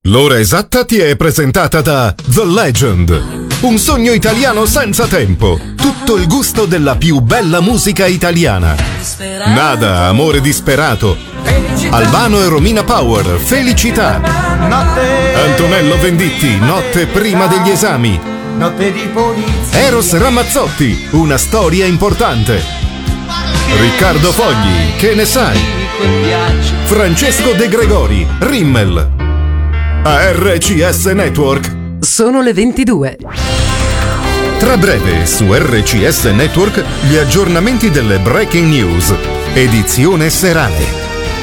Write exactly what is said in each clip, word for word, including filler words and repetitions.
L'ora esatta ti è presentata da The Legend, un sogno italiano senza tempo, tutto il gusto della più bella musica italiana. Nada, amore disperato, Albano e Romina Power, Felicità, Antonello Venditti, Notte prima degli esami, Eros Ramazzotti, Una storia importante, Riccardo Fogli, Che ne sai, Francesco De Gregori, Rimmel. A R C S Network sono le ventidue. Tra breve su R C S Network gli aggiornamenti delle breaking news, edizione serale.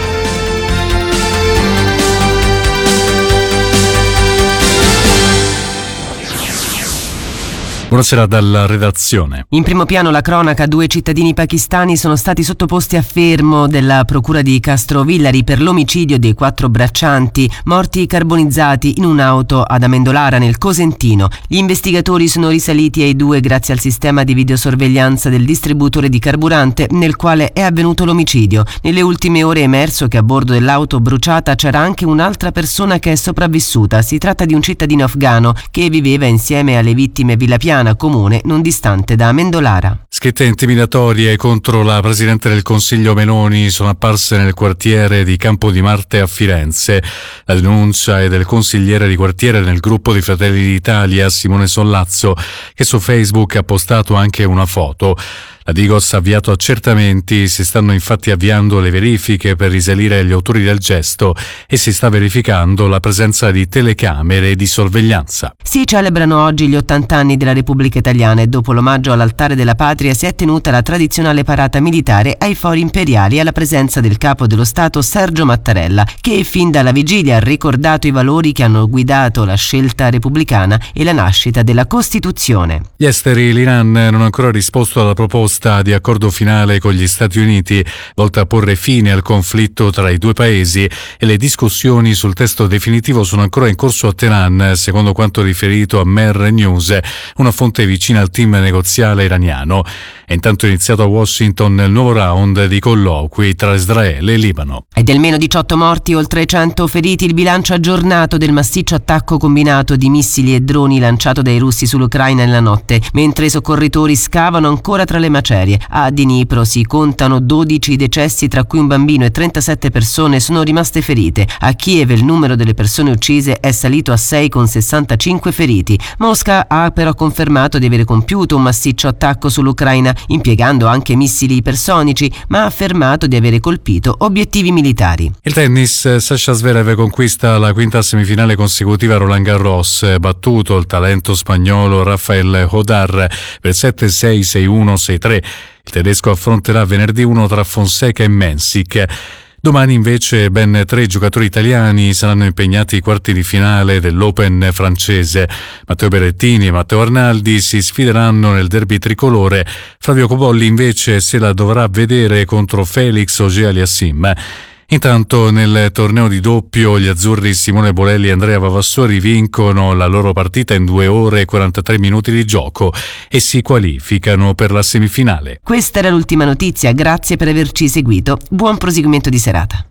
Buonasera dalla redazione. In primo piano la cronaca: due cittadini pakistani sono stati sottoposti a fermo della procura di Castrovillari per l'omicidio dei quattro braccianti morti carbonizzati in un'auto ad Amendolara nel Cosentino. Gli investigatori sono risaliti ai due grazie al sistema di videosorveglianza del distributore di carburante nel quale è avvenuto l'omicidio. Nelle ultime ore è emerso che a bordo dell'auto bruciata c'era anche un'altra persona che è sopravvissuta. Si tratta di un cittadino afghano che viveva insieme alle vittime Villa Piana, comune non distante da Amendolara. Scritte intimidatorie contro la Presidente del Consiglio Meloni sono apparse nel quartiere di Campo di Marte a Firenze. La denuncia è del consigliere di quartiere nel gruppo di Fratelli d'Italia, Simone Sollazzo, che su Facebook ha postato anche una foto. La Digos ha avviato accertamenti, si stanno infatti avviando le verifiche per risalire agli autori del gesto e si sta verificando la presenza di telecamere e di sorveglianza. Si celebrano oggi gli ottanta anni della Repubblica Italiana e dopo l'omaggio all'altare della patria si è tenuta la tradizionale parata militare ai Fori Imperiali alla presenza del capo dello Stato Sergio Mattarella, che fin dalla vigilia ha ricordato i valori che hanno guidato la scelta repubblicana e la nascita della Costituzione. Gli esteri, l'Iran non ha ancora risposto alla proposta di accordo finale con gli Stati Uniti volta a porre fine al conflitto tra i due paesi e le discussioni sul testo definitivo sono ancora in corso a Teheran, secondo quanto riferito a Mer News, una fonte vicina al team negoziale iraniano. È intanto iniziato a Washington il nuovo round di colloqui tra Israele e Libano. Ed almeno diciotto morti, oltre cento feriti il bilancio aggiornato del massiccio attacco combinato di missili e droni lanciato dai russi sull'Ucraina nella notte, mentre i soccorritori scavano ancora tra le macerie. A Dnipro si contano dodici decessi, tra cui un bambino, e trentasette persone sono rimaste ferite. A Kiev il numero delle persone uccise è salito a sei, con sessantacinque feriti. Mosca ha però confermato di avere compiuto un massiccio attacco sull'Ucraina, impiegando anche missili ipersonici, ma ha affermato di avere colpito obiettivi militari. Il tennis, Sasha Zverev conquista la quinta semifinale consecutiva a Roland Garros, battuto il talento spagnolo Rafael Hodar per sette sei, sei uno, sei tre. Il tedesco affronterà venerdì uno tra Fonseca e Mensik. Domani invece ben tre giocatori italiani saranno impegnati ai quarti di finale dell'Open francese. Matteo Berrettini e Matteo Arnaldi si sfideranno nel derby tricolore. Flavio Cobolli invece se la dovrà vedere contro Felix Auger-Aliassime. Intanto nel torneo di doppio gli azzurri Simone Bolelli e Andrea Vavassori vincono la loro partita in due ore e quarantatré minuti di gioco e si qualificano per la semifinale. Questa era l'ultima notizia, grazie per averci seguito. Buon proseguimento di serata.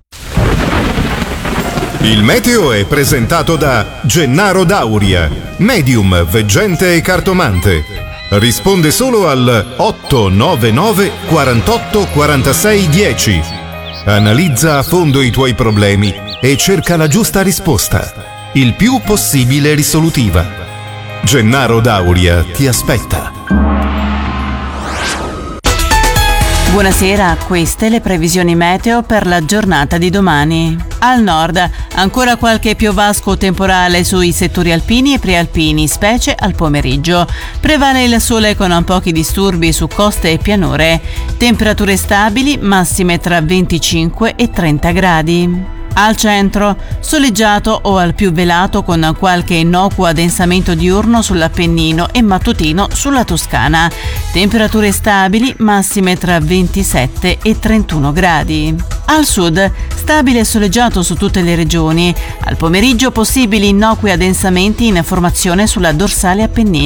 Il meteo è presentato da Gennaro Dauria, medium, veggente e cartomante. Risponde solo al otto nove nove quarantotto quarantasei dieci. Analizza a fondo i tuoi problemi e cerca la giusta risposta, il più possibile risolutiva. Gennaro Dauria ti aspetta. Buonasera, queste le previsioni meteo per la giornata di domani. Al nord, ancora qualche piovasco temporale sui settori alpini e prealpini, specie al pomeriggio. Prevale il sole con pochi disturbi su coste e pianure. Temperature stabili, massime tra venticinque e trenta gradi. Al centro, soleggiato o al più velato con qualche innocuo addensamento diurno sull'Appennino e mattutino sulla Toscana. Temperature stabili, massime tra ventisette e trentuno gradi. Al sud, stabile e soleggiato su tutte le regioni. Al pomeriggio possibili innocui addensamenti in formazione sulla dorsale Appennino.